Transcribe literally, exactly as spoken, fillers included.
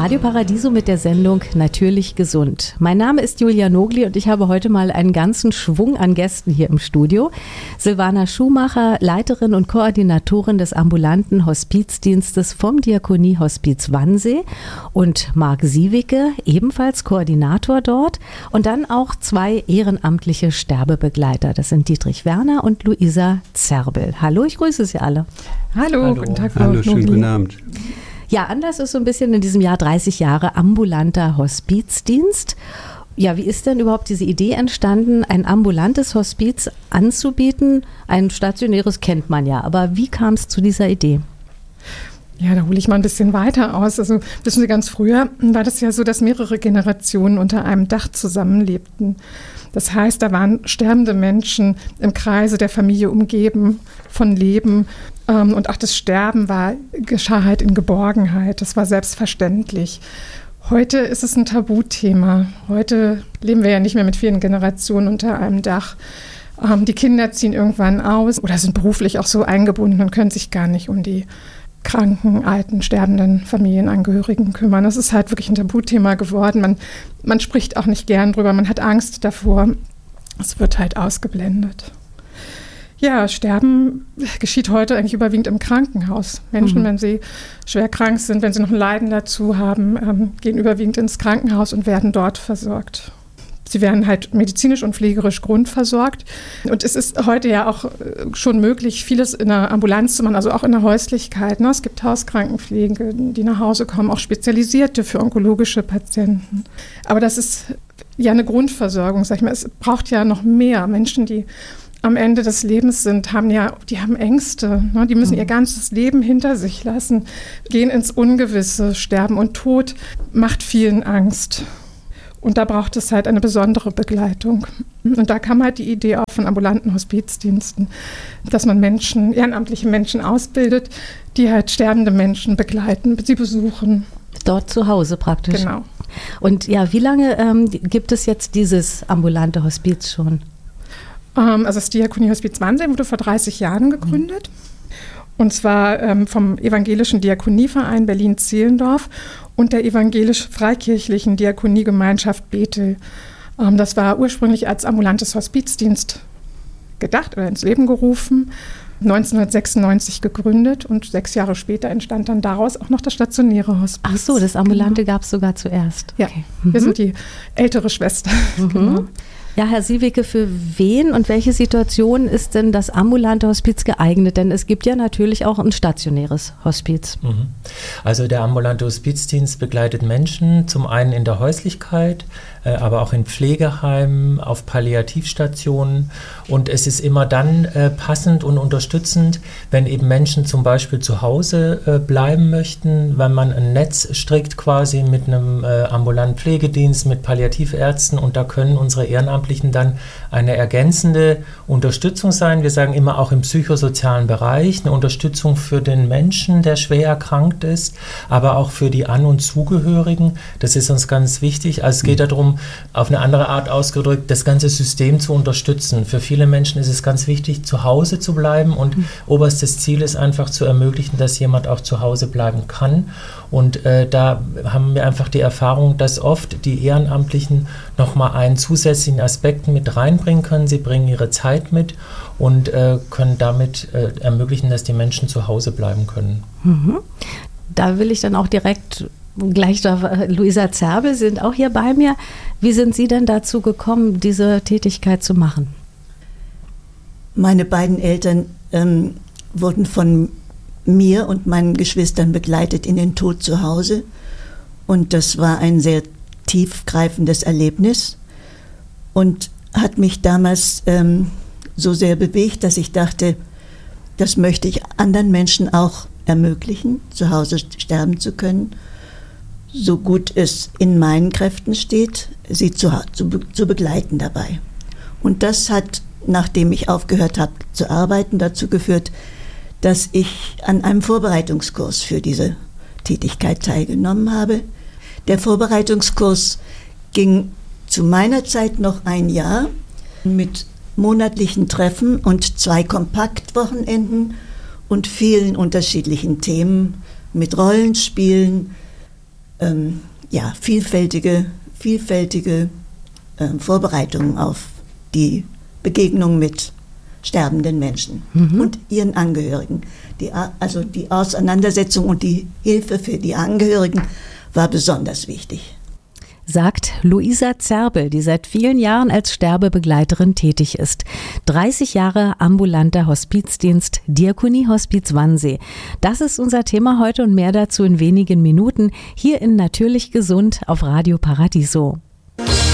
Radio Paradiso mit der Sendung Natürlich gesund. Mein Name ist Julia Nogli und ich habe heute mal einen ganzen Schwung an Gästen hier im Studio. Silvana Schumacher, Leiterin und Koordinatorin des ambulanten Hospizdienstes vom Diakonie-Hospiz Wannsee, und Marc Siewicke, ebenfalls Koordinator dort, und dann auch zwei ehrenamtliche Sterbebegleiter. Das sind Dietrich Werner und Luisa Zerbel. Hallo, ich grüße Sie alle. Hallo, Hallo. Guten Tag, Frau Hallo, schönen guten Abend. Ja, Anlass ist so ein bisschen in diesem Jahr dreißig Jahre ambulanter Hospizdienst. Ja, wie ist denn überhaupt diese Idee entstanden, ein ambulantes Hospiz anzubieten? Ein stationäres kennt man ja, aber wie kam es zu dieser Idee? Ja, da hole ich mal ein bisschen weiter aus. Also wissen Sie, ganz früher war das ja so, dass mehrere Generationen unter einem Dach zusammenlebten. Das heißt, da waren sterbende Menschen im Kreise der Familie umgeben von Leben. Und auch das Sterben war, geschah halt in Geborgenheit. Das war selbstverständlich. Heute ist es ein Tabuthema. Heute leben wir ja nicht mehr mit vielen Generationen unter einem Dach. Die Kinder ziehen irgendwann aus oder sind beruflich auch so eingebunden und können sich gar nicht um die kranken, alten, sterbenden Familienangehörigen kümmern. Das ist halt wirklich ein Tabuthema geworden. Man, man spricht auch nicht gern drüber, man hat Angst davor. Es wird halt ausgeblendet. Ja, Sterben geschieht heute eigentlich überwiegend im Krankenhaus. Menschen, mhm. wenn sie schwer krank sind, wenn sie noch ein Leiden dazu haben, ähm, gehen überwiegend ins Krankenhaus und werden dort versorgt. Sie werden halt medizinisch und pflegerisch grundversorgt. Und es ist heute ja auch schon möglich, vieles in der Ambulanz zu machen, also auch in der Häuslichkeit. Ne? Es gibt Hauskrankenpflege, die nach Hause kommen, auch spezialisierte für onkologische Patienten. Aber das ist ja eine Grundversorgung, sag ich mal. Es braucht ja noch mehr. Menschen, die am Ende des Lebens sind, haben ja, die haben Ängste. Ne? Die müssen mhm. ihr ganzes Leben hinter sich lassen, gehen ins Ungewisse. Sterben und Tod macht vielen Angst. Und da braucht es halt eine besondere Begleitung. Und da kam halt die Idee auf von ambulanten Hospizdiensten, dass man Menschen, ehrenamtliche Menschen ausbildet, die halt sterbende Menschen begleiten, sie besuchen. Dort zu Hause praktisch. Genau. Und ja, wie lange ähm, gibt es jetzt dieses ambulante Hospiz schon? Ähm, also das Diakonie-Hospiz Wannsee wurde vor dreißig Jahren gegründet. Mhm. Und zwar ähm, vom Evangelischen Diakonieverein Berlin-Zehlendorf und der evangelisch-freikirchlichen Diakoniegemeinschaft Bethel. Ähm, das war ursprünglich als ambulantes Hospizdienst gedacht oder ins Leben gerufen, neunzehnhundertsechsundneunzig gegründet, und sechs Jahre später entstand dann daraus auch noch das stationäre Hospiz. Ach so, das ambulante genau. gab es sogar zuerst. Ja, okay. Wir mhm. sind die ältere Schwester. Mhm. Genau. Ja, Herr Siewicke, für wen und welche Situation ist denn das ambulante Hospiz geeignet? Denn es gibt ja natürlich auch ein stationäres Hospiz. Also der ambulante Hospizdienst begleitet Menschen zum einen in der Häuslichkeit, äh, aber auch in Pflegeheimen, auf Palliativstationen. Und es ist immer dann äh, passend und unterstützend, wenn eben Menschen zum Beispiel zu Hause äh, bleiben möchten, wenn man ein Netz strickt quasi mit einem äh, ambulanten Pflegedienst, mit Palliativärzten, und da können unsere Ehrenamtlichen dann eine ergänzende Unterstützung sein. Wir sagen immer auch im psychosozialen Bereich, eine Unterstützung für den Menschen, der schwer erkrankt ist, aber auch für die An- und Zugehörigen. Das ist uns ganz wichtig. Also es geht darum, auf eine andere Art ausgedrückt, das ganze System zu unterstützen. Für viele Menschen ist es ganz wichtig, zu Hause zu bleiben, und mhm. oberstes Ziel ist einfach zu ermöglichen, dass jemand auch zu Hause bleiben kann. Und äh, da haben wir einfach die Erfahrung, dass oft die Ehrenamtlichen nochmal einen zusätzlichen Aspekt mit reinbringen können. Sie bringen ihre Zeit mit und äh, können damit äh, ermöglichen, dass die Menschen zu Hause bleiben können. Mhm. Da will ich dann auch direkt gleich auf Luisa Zerbel, Sie sind auch hier bei mir. Wie sind Sie denn dazu gekommen, diese Tätigkeit zu machen? Meine beiden Eltern ähm, wurden von mir und meinen Geschwistern begleitet in den Tod zu Hause. Und das war ein sehr tiefgreifendes Erlebnis und hat mich damals ähm, so sehr bewegt, dass ich dachte, das möchte ich anderen Menschen auch ermöglichen, zu Hause sterben zu können, so gut es in meinen Kräften steht, sie zu, zu, zu begleiten dabei. Und das hat, nachdem ich aufgehört habe zu arbeiten, dazu geführt, dass ich an einem Vorbereitungskurs für diese Tätigkeit teilgenommen habe. Der Vorbereitungskurs ging zu meiner Zeit noch ein Jahr mit monatlichen Treffen und zwei Kompaktwochenenden und vielen unterschiedlichen Themen mit Rollenspielen, ähm, ja, vielfältige, vielfältige äh, Vorbereitungen auf die Begegnung mit sterbenden Menschen mhm. und ihren Angehörigen. Die, also die Auseinandersetzung und die Hilfe für die Angehörigen war besonders wichtig. Sagt Luisa Zerbel, die seit vielen Jahren als Sterbebegleiterin tätig ist. dreißig Jahre ambulanter Hospizdienst, Diakonie Hospiz Wannsee. Das ist unser Thema heute und mehr dazu in wenigen Minuten hier in Natürlich Gesund auf Radio Paradiso.